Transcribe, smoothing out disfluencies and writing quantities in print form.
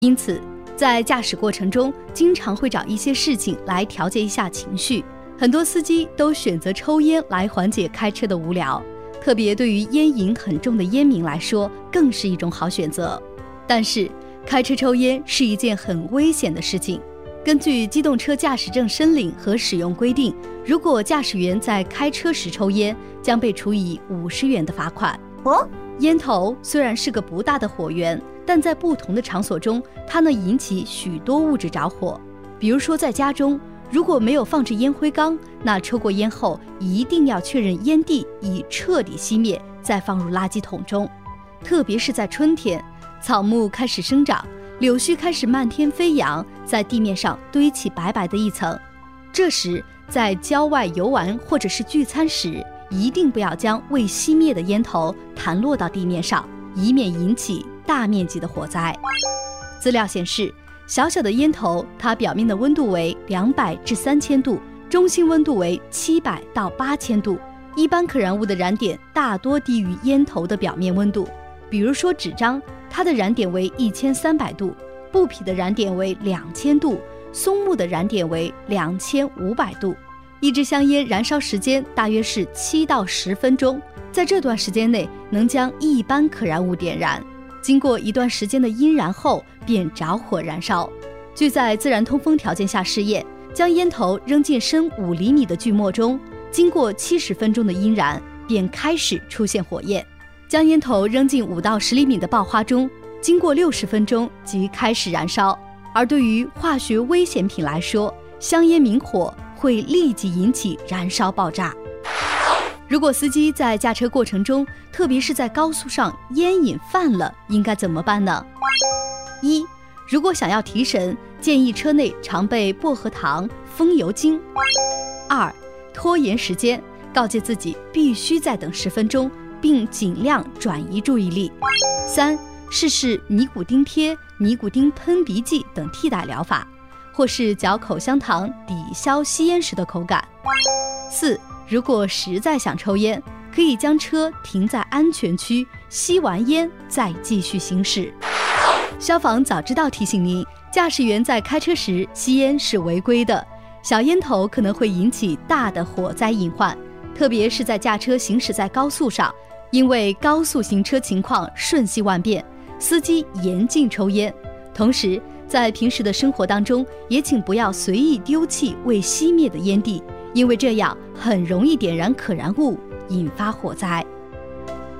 因此在驾驶过程中经常会找一些事情来调节一下情绪，很多司机都选择抽烟来缓解开车的无聊，特别对于烟瘾很重的烟民来说更是一种好选择。但是开车抽烟是一件很危险的事情，根据机动车驾驶证申领和使用规定，如果驾驶员在开车时抽烟，将被处以50元的罚款。烟头虽然是个不大的火源，但在不同的场所中，它能引起许多物质着火。比如说在家中，如果没有放置烟灰缸，那抽过烟后一定要确认烟蒂已彻底熄灭，再放入垃圾桶中。特别是在春天，草木开始生长，柳絮开始漫天飞扬，在地面上堆起白白的一层。这时在郊外游玩或者是聚餐时，一定不要将未熄灭的烟头弹落到地面上，以免引起大面积的火灾。资料显示，小小的烟头它表面的温度为200至3000度，中心温度为700到8000度。一般可燃物的燃点大多低于烟头的表面温度，比如说纸张，它的燃点为1300度，布匹的燃点为2000度，松木的燃点为2500度。一支香烟燃烧时间大约是7到10分钟，在这段时间内能将一般可燃物点燃，经过一段时间的阴燃后便着火燃烧。据在自然通风条件下试验，将烟头扔进深5厘米的锯末中，经过70分钟的阴燃便开始出现火焰。将烟头扔进5到10厘米的爆花中，经过60分钟即开始燃烧。而对于化学危险品来说，香烟明火会立即引起燃烧爆炸。如果司机在驾车过程中，特别是在高速上烟瘾犯了，应该怎么办呢？1. 如果想要提神，建议车内常备薄荷糖、风油精。2. 拖延时间，告诫自己必须再等10分钟，并尽量转移注意力。3. 试试尼古丁贴、尼古丁喷鼻剂等替代疗法，或是嚼口香糖抵消吸烟时的口感。4. 如果实在想抽烟，可以将车停在安全区，吸完烟再继续行驶。消防早知道提醒您，驾驶员在开车时吸烟是违规的，小烟头可能会引起大的火灾隐患，特别是在驾车行驶在高速上，因为高速行车情况瞬息万变，司机严禁抽烟。同时在平时的生活当中，也请不要随意丢弃未熄灭的烟蒂，因为这样很容易点燃可燃物，引发火灾。